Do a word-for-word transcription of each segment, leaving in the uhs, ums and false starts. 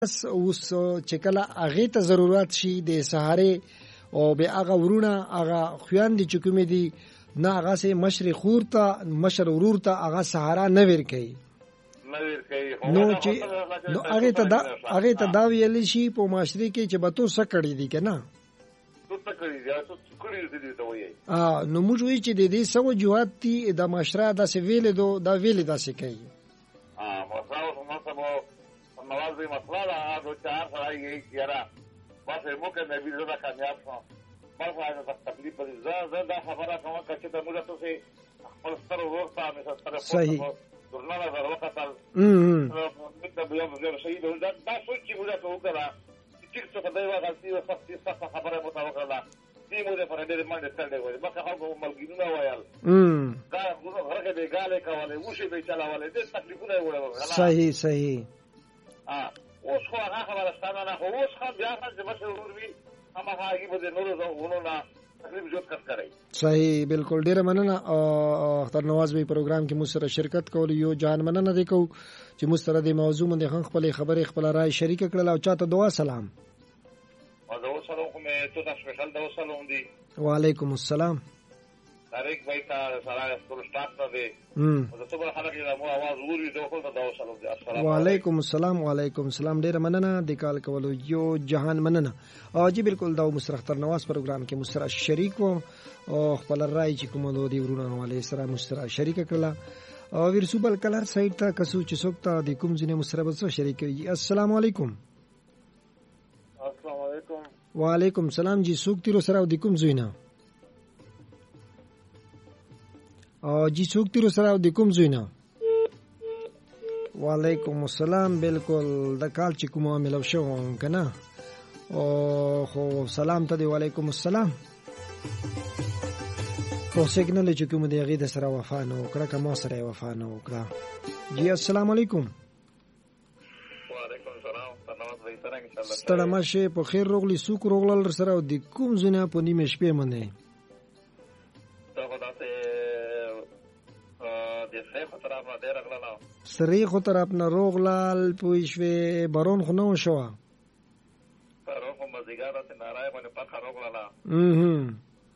اوس چې کله هغه ته ضرورت شي د سهارې او به هغه ورونه هغه خويندې چې کومې دي نه هغه سه مشر خور ته مشر ورور ته هغه سهارا نه ور کوي نو چې نو هغه ته دا هغه ته دا ویل شي په معاشري کې چې به تو سکړی دي کنه تو سکړی دي تاسو سکړی دي ته وایي ا نو موږ وی چې د دې سو جوات دي د معاشره د سویل دو دا ویل دا سې کوي ا مصاو مصاو نواز بھی مسئلہ رہا دو چار سال یہی کیا رہا بس موقع میں بھی زیادہ کامیاب تھا بس آج تک تکلیف پڑی زیادہ خبرہ کہاں کچھ تو مجھے تو سے پلستر روکتا میں سر صحیح دورنا نظر وقت مطلب بیا شہید ہو جاتا دا سوچ مجھے تو کرا ٹھیک سے خدای غلطی او سخت سخت خبره متوقع لا دې مو په دې باندې تل دی وای مکه هغه ملګرونه وایل ام دا هغه دې غاله کوله وشي به چلاواله دې تکلیفونه وړل صحیح صحیح اوس خو هغه خبره ستانه نه اوس خو بیا چې مشه ورور وی هغه هغه به نور زونه نه تقریبا جوړ کړ کړی صحیح بالکل ډیر مننه اختر نواز به پروګرام کې مو سره شرکت کول یو جان مننه دی کو چې مو سره د موضوع باندې خپل خبره خپل رائے شریک کړل او چاته دعا سلام او دعا سلام کوم ته تاسو سپیشل دعا سلام دی وعلیکم السلام طارق بھائی تا سلام ټول سٹاف ته دی او د څومره خلک یې مو आवाज وري ته خپل دعا سلام دی السلام وعلیکم السلام وعلیکم السلام ډیر مننه د کال کولو یو جهان مننه او جی بالکل دا مسترختر نواز پروګرام کې مستر شریک او خپل رائے چې کوم دی ورونه والے سره مستر شریک کړل او ورسوبل کلر سایت ته کسو چې سوکتا د کوم ځینې مستربل سره شریک وي السلام علیکم السلام علیکم وعلیکم السلام جی سوکتی رو سره د کوم زوینه او جی سوکتی رو سره د کوم زوینه وعلیکم السلام بالکل د کال چې کومه ملو شو کنه او خو سلام ته دی وعلیکم السلام او سیګنل چې کوم دی غي د سره وفا نه وکړه کوم سره وفا نه وکړه جی السلام علیکم وعلیکم السلام تنوز وای سره ان شاء الله ستړه مشه په خیر روغلی سوق روغل سره د کوم زنه په نیمه شپې منه دا خدای ته د سره طرف نه ډیر غلا سری خو طرف نه روغلال پوښوي بارون خو نو شو بارون خو مزګاره ته نارای باندې په خروغلا اه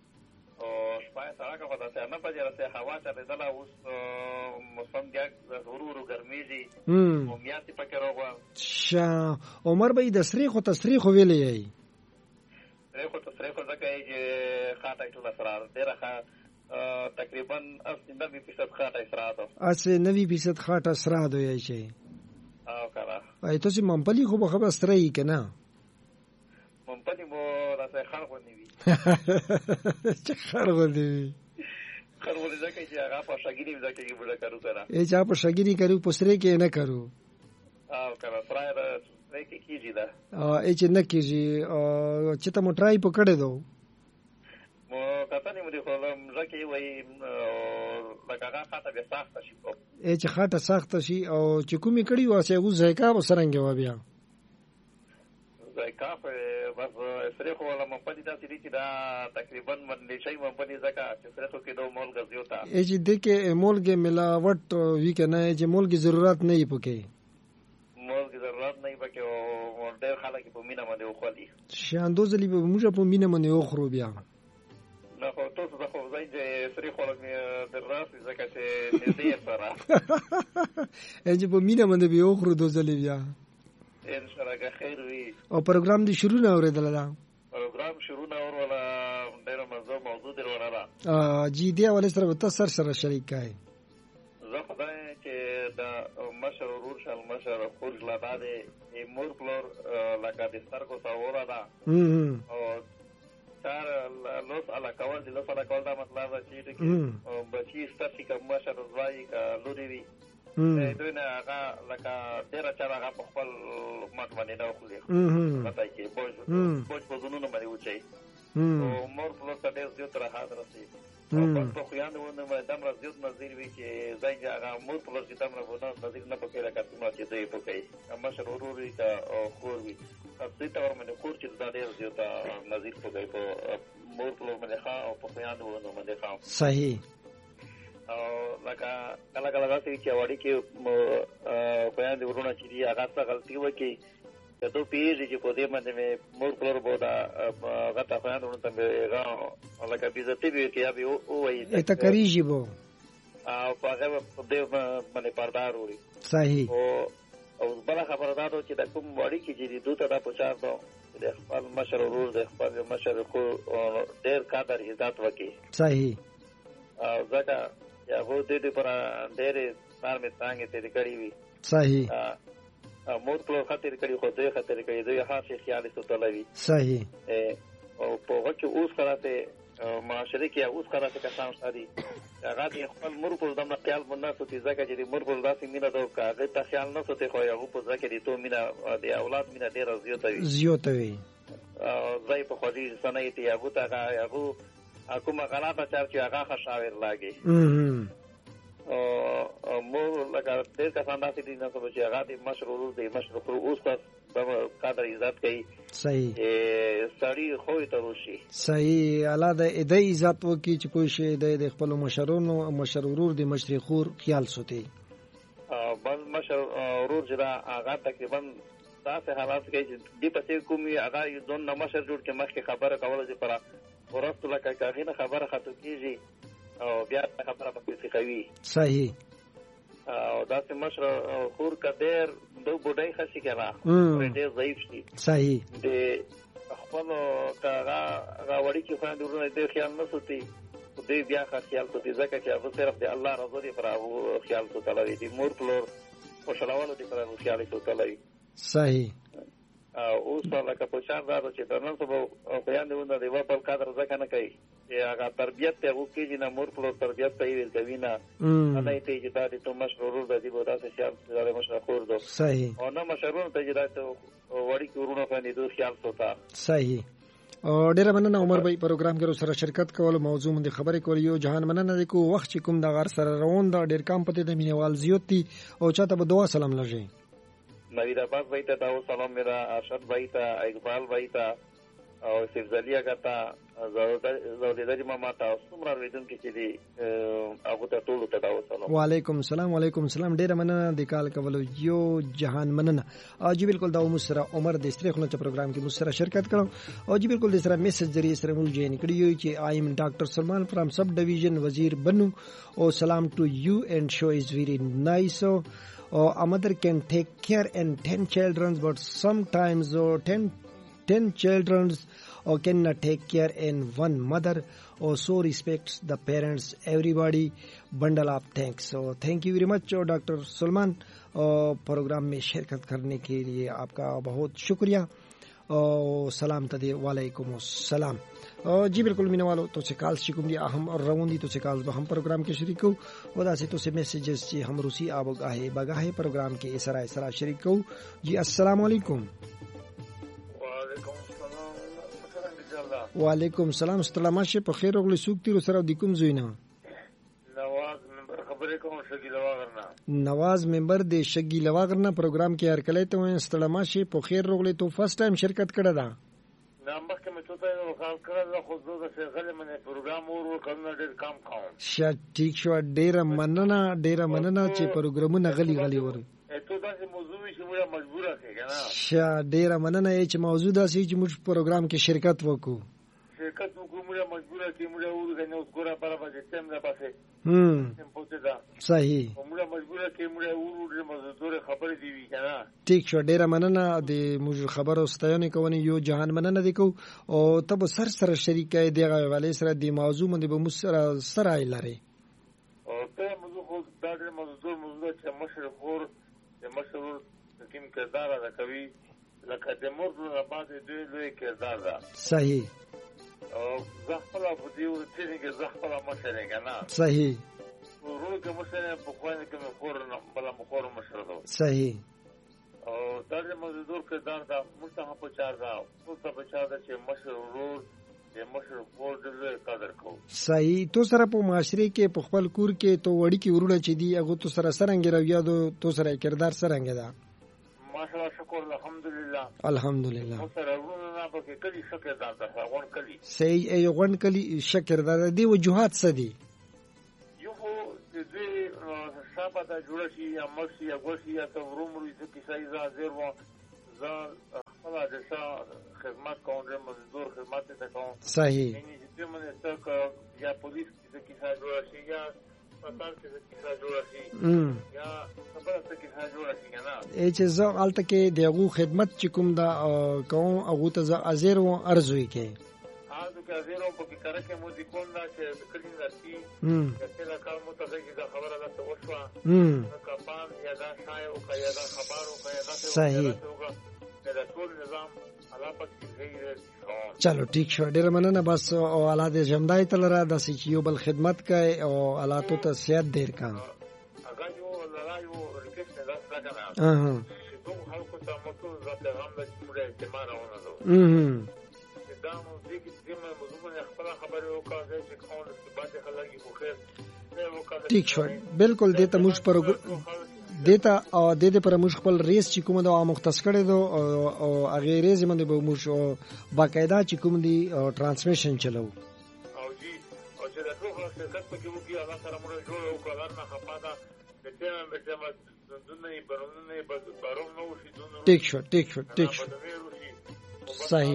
ساګه خدای ته نه پجره ته هوا ته دلا اوس موسم کې ورورو ګرمي دي او میاتي پکې راغوا شا عمر به د سری خو تصریح ویلې ای سری خو تصریح ځکه چې خاطه ټول سره ډیره تقریبا نوي فیصد خاطه سره ده اسه نوي فیصد خاطه سره ده یی شي او کړه ای تاسو ممپلی خو به خبر سره ای کنه ممپلی مو راځي خار غونی وي چې خار غونی وي خار غونی ځکه چې هغه په شګيري ځکه کې بوله کارو کنه ای چا په شګيري کارو پسره کې نه کارو او کړه فرای را کې کیږي دا ا ای چې نه کیږي او چې ته مو ټرای پکړې دو مو کته نه مې خپل ځکه وای لکه هغه خاطه به سخت شي ای چې خاطه سخت شي او چې کومې کړي واسه غو ځایکا وسرنګ و بیا ځایکا په بس سره خو ولا مپدي تاسو دي چې دا تقریبا باندې شي مپدي ځکه چې سره خو کې دوه مول غزيو تا ای چې دغه مولګه ملاوت وی کنه چې مولګي ضرورت نه یې پکې مولګي ضرورت نه یې پکې او ډېر خلک په مینه باندې وخالي شاندوزلی به موږ په مینه باندې وخرو بیا نه خو تاسو د خو ځای چې سری خلک د راس ځکه چې دې سره ای چې په مینه باندې به وخرو دوزلی بیا ان شاء الله خیر وي او پروګرام دی شروع نه اوریدل دا پروګرام شروع نه اور ولا ډېر مزه موضوع دی ولا ا جی دی ولې سره تاسو سره سره شریک کای زه خدای چې دا مشر ورور شل مشر خورج لا باندې مور پلور لکه د سترګو تاوره ده او تر لوس علا کول د لوس علا کول دا مطلب چې چې بچی ستاسو کوم مشر زوی کا لوري وي دوی نه هغه لکه ډېر چا هغه په خپل مات باندې نه خولي پتاي کې بوج بوج په زونو باندې وچي او مور په لور ډېر زیات راحت راسي او په خو یانه ونه مې دمر زیات نظر وی چې ځای هغه مور په لور چې دمر ونه نظر نه پکې راکړم چې دوی پکې اما شر وروري کا او خور وی تاسو ته ورمنه کور چې دا ډېر زیات نظر پکې په مور په لور باندې ښا او په یانه ونه باندې ښا صحیح او لکه کله کله راځي چې وړي کې خو یانه ورونه چې هغه څه غلطي وکړي کدو پیږي چې په دې باندې مې مور پلور بودا غته خوانو ته مې غا لکه بیزتی به کې ابي او وایي ته کریږي بو او په هغه په دې باندې پردار وي صحیح او او بل خبره دا چې د کوم وړي کې چې دوی ته دا پوښتنه ده د خپل مشر ورور د خپل مشر کو ډېر قدر عزت وکړي صحیح او ځکه هغه د دې پر ډېر نرمه څنګه تیر کړی وي صحیح مور په خاطر کړي خو دوی خاطر کړي دوی خاصه خیال ستولوي صحیح او په وخت اوس خلاصه معاشره کې اوس خلاصه کسان سادي هغه د خپل مور په دمه خیال مونږ ته ځکه چې مور په داسې مینه دا هغه ته خیال نه سوته خو هغه په ځکه دې ته مینه د اولاد مینه ډیره زیاته وي زیاته وي ځای په خوځي سنایتي هغه ته هغه کومه غلطه چار چې هغه خشاور لاګي او مور لکه ډېر کسان داسې دي نه چې هغه د مشرور دی مشرور اوس په قدر عزت کوي صحیح سړی خو ته روشي صحیح الله د دې عزت وکي چې کوئی شی د خپل مشرونو مشرور دی مشرخور خیال سوتي بل مشرور جدا هغه تقریبا تاسو حالات کې چې دې پسې کومي هغه ځون نمشر جوړ چې مخکې خبره کوله چې پر ورستو لکه کاغینه خبره خاطر کیږي او بیا خبره پکې کوي صحیح او دا چې مشر خور کډیر دو بډای خسي کړه ډېر ضعیف شي صحیح د خپل کاغه غوړی کې فاند ورونه دې خیال نه سوتي دې بیا خیال سوتي ځکه چې هغه صرف د الله رضا دی پر هغه خیال سوتلوي دي مور پلور او شلاوالو دي پر هغه خیال سوتلوي صحیح او اوس لکه په شان دا چې د نن سبا بیان دیونه دی په قدر ځکه نه کوي چې هغه تربيت ته وکړي نه مور په تربيت ته ویل کوي نه نه ته چې دا د تو مشرور د دې بودا څه خیال سره مشرور دو صحیح او نه مشرور ته چې دا وړي کورونه باندې دوه خیال سوتا صحیح او ډیره مننه عمر بھائی پروګرام کې سره شرکت کول موضوع مند خبرې کول یو جهان مننه د کو وخت چې کوم د غر سره روان دا ډیر کم پته د مینوال زیوتی او چاته به دعا سلام لږی نوید آباد بھائی ته داو سلام میرا ارشد بھائی ته اقبال بھائی ته او سیفزالیا کتا زودیداری ماما ته څومره ریدون کې چې دی هغه ته ټول ته داو سلام وعلیکم السلام وعلیکم السلام ډیره مننه د کال کولو یو جهان مننه او جی بالکل دا مسره عمر د استری خلک پروګرام کې مسره شرکت کړو او جی بالکل د سره میسج ذریعہ سره مول جین کړیو چې آی ایم ډاکټر سلمان فرام سب ډیویژن وزیر بنو او سلام ټو یو اینڈ شو از ویری نایس or a mother can take care and ten children but sometimes or ten ten children or cannot take care and one mother or so respects the parents everybody bundle of thanks so thank you very much Dr. Sulman और प्रोग्राम में शिरकत करने के लिए आपका बहुत शुक्रिया और सलाम तदे वालेकुम अस्सलाम जी बिल्कुल मीना वालों तो से कॉल्स चिकुम दी हम और रवंदी तो से कॉल्स हम प्रोग्राम के शरीक को वदा से तो से मैसेजेस जी हम रूसी आब गाहे बगाहे प्रोग्राम के इसरा इसरा शरीक को जी अस्सलाम वालेकुम वालेकुम सलाम वालेकुम सलाम सलाम शे په خیر او سوکتی سره د کوم زوینا نواز ممبر خبرې کوم شګی لواغرنا نواز ممبر د شګی لواغرنا پروګرام کې هر کله ته استلما شي په خیر روغله تو فرست ټایم شرکت کړه دا نمبر کې مې ته ته خال کړه خو زه د شغل منه پروګرام ور کړم ډېر کام کوم ش ټیک شو ډېر مننه ډېر مننه چې پروګرامونه غلي غلي ور ته دا موضوع چې موږ مجبوره کېږه ش ډېر مننه چې موضوع دا چې موږ پروګرام کې شرکت وکړو شرکت وکړو موږ مجبوره کې موږ ورغنه اوس ګورا پر باندې تم نه پاسه هم صحیح موږ مجبوره کې موږ ورغنه مزدور خبرې دی وی کنه ټیک شو ډیره مننه د موږ خبرو ستایونه کوي یو جهان مننه دی کو او تب سر سره شریکه دیغه والے سره د موضوع باندې به مسره سره لري او ته موږ خو دا د مزدور موضوع چې مشر خور د مشر کوم کردار ادا کوي لکه د مرغ نه بعد دوی لوی کردار ده صحیح او زخلا په دې ورته کې زخلا مشره کنه صحیح ورو کې مشره په خوانه کې خور نه بل مخور مشره ده صحیح او دا د مزدور کردار ده مستحق په چار ده او څه په چار ده چې مشر ورور د مشر خور د قدر کو صحیح تو سره په معاشره کې په خپل کور کې تو وړي کې ورونه چې دی هغه تو سره سرنګ رویا دو تو سره کردار سرنګ ده ماشاءالله شکر الحمدلله الحمدلله سره ورونه نه پکې کلی شکر ده غون کلی صحیح ای غون کلی شکر ده دی وجوهات څه دي یو د دې شابه د جوړ شي یا مرشي یا ګوشي یا ته ورومري چې کیسه یې زیر و ځان خپل د خدمت کوم د مزدور خدمت ته کوم صحیح یعنی چې موږ څه یا پولیس کې کیسه جوړ شي یا پتال کې کیسه جوړ شي یا خبره څه کیسه جوړ شي کنه ای چې زه الته کې دغه خدمت چې کوم دا کوم هغه ته زه ازیر و ارزوي کې هغه کې ازیر و په کې کار کې مو دي کوم دا چې کړي راځي چې دا کار مو ته دا خبره ده څه وشوه کپان یا دا شای او یا دا خبر او یا دا صحیح دا ټول نظام علاقه کې چلو ٹھیک شو ډیر مننه بس او اولاد جمدای تل را د سچیو بل خدمت کای او اولادو ته صحت ډیر کا اګه یو لړایو ریکوست ده راځه اه اه دوه خلکو ته متو زته هم د ټوله اعتماد راونه دو اه دا مو دې کې زموږ موضوع خپل خبره وکړه چې کوم څه باندې خلګي خو خیر ٹھیک شو بالکل دیتا موږ پر دیتا او د دې پر موږ خپل ریس چې کوم دا مختص کړي دو او هغه ریس باندې به موږ باقاعده چې کوم دی ترانسمیشن چلو او جی او چې دا ټول شرکت په کې مو کې هغه سره موږ جوړ او کلر نه خپاده د ټیم په ټیم دونه برونه په بارو نو شي دونه ٹھیک شو ٹھیک شو ٹھیک شو صحیح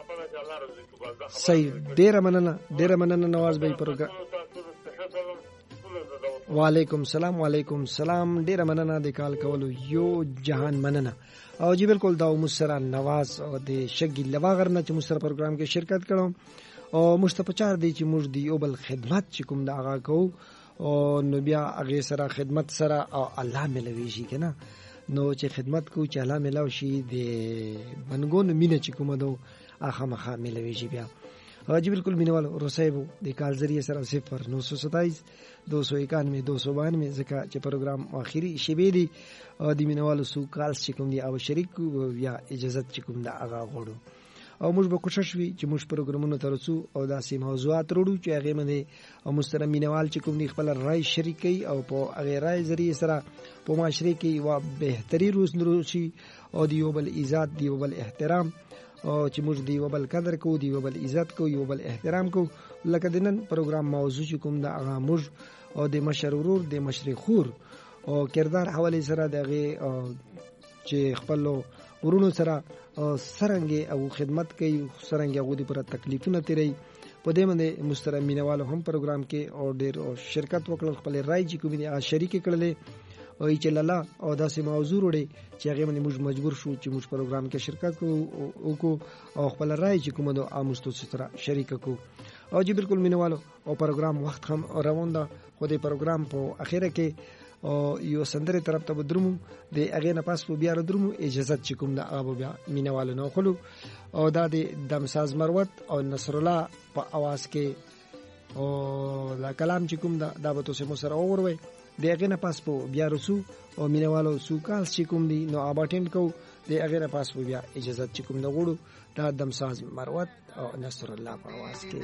صحیح ډیر مننه ډیر مننه نواز بھائی پروګرام وعلیکم سلام وعلیکم سلام ډیر مننه د کال کولو یو جهان مننه او جی بالکل دا مسره نواز او د شګی لواغر نه چې مسره پروګرام کې شرکت کړم او مستپچار دی چې موږ دی یو بل خدمت چې کوم دا هغه کو او نو بیا هغه سره خدمت سره او الله ملوي شي کنه نو چې خدمت کو چې الله ملو شي د بنګون مینه چې کوم دو اخه مخه ملوي شي بیا جی بالکل مینوال روسیبو د کال ذریعہ سره صفر نو سو ستائیس دو سو اکانوے دو سو بانوے ځکه چې پروګرام اخیری شیبې دی د مینوالو سو کال چې کوم دی او شریک یا اجازه چې کوم دا هغه غوړو او موږ به کوشش وی چې موږ پروګرامونو ترڅو او داسې موضوعات وروړو چې هغه باندې او مستره مینوال چې کوم دی خپل رائے شریکي او په هغه رائے ذریعہ سره په معاشره کې وا بهتري روزنروشي او دیو بل عزت دیو بل احترام او چې موږ دی وبل قدر کو دی وبل عزت کو یو بل احترام کو لکه د نن پروګرام موضوع کوم د هغه موږ او د مشرورور د مشرق خور او کردار حواله سره دغه چې خپل ورونو سره سرنګي او خدمت کوي سرنګي غو دي پر تکلیفونه تیری په دې باندې مسترمینوالو هم پروګرام کې او ډیر شرکت وکړل خپل رائے چې کوم دي شریک کړل او چې لاله او داسې موضوع وړي چې هغه باندې موږ مجبور شو چې موږ پروګرام کې شرکت وکړو او خپل رائے چې کوم دو امستو سره شریک کو او چې بالکل مینوالو او پروګرام وخت هم روان ده خو دې پروګرام په اخیره کې او یو سندره طرف ته بدرمو د هغه نه پاس په بیا درمو اجازه چې کوم د ابو بیا مینوالو نو خلو او دا د دمساز مروت او نصر الله په आवाज کې او دا کلام چې کوم دا د ابو سمو سره اوروي دغه نه پاس په بیا رسو او مینوالو سو کال چې کوم دی نو اباټند کو دغه نه پاس په بیا اجازه چې کوم د غوړو دا دمساز مروت او نصر الله په आवाज کې